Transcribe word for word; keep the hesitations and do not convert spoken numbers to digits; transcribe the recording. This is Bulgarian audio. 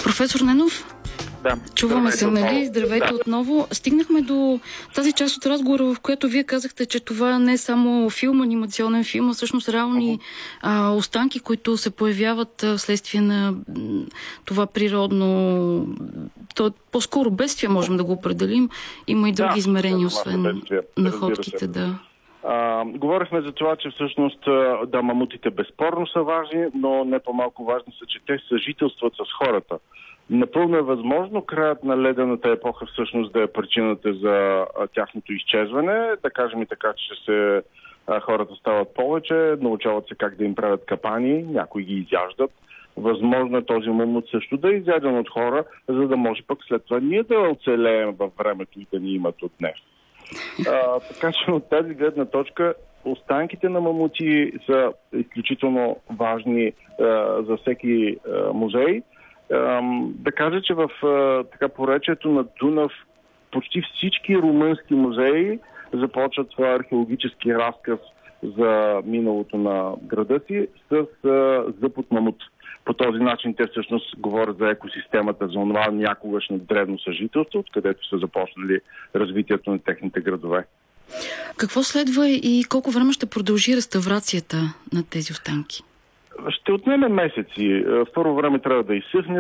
Професор Ненов, да, чуваме се, нали? Здравейте да. отново. Стигнахме до тази част от разговора, в която вие казахте, че това не е само филм, анимационен филм, а всъщност реални uh-huh. а, останки, които се появяват а, вследствие на това природно... То, по-скоро бедствие можем да го определим. Има и други да, измерения, освен бедствие, находките. Да. А, говорихме за това, че всъщност да, мамутите безспорно са важни, но не по-малко важни са, че те съжителстват с хората. Напълно е възможно краят на ледената епоха всъщност да е причината за а, тяхното изчезване. Да кажем и така, че се, а, хората стават повече, научават се как да им правят капани, някои ги изяждат. Възможно е този мамут също да е изяден от хора, за да може пък след това ние да оцелеем във времето и да ни имат от днес. А, така че от тази гледна точка останките на мамути са изключително важни а, за всеки а, музей. А, да кажа, че в а, така поречието на Дунав почти всички румънски музеи започват това археологически разказ за миналото на града си с а, зъб от мамут. По този начин те всъщност говорят за екосистемата, за това някогашно древно съжителство, откъдето са започнали развитието на техните градове. Какво следва и колко време ще продължи реставрацията на тези останки? Ще отнеме месеци. В първо време трябва да изсъхне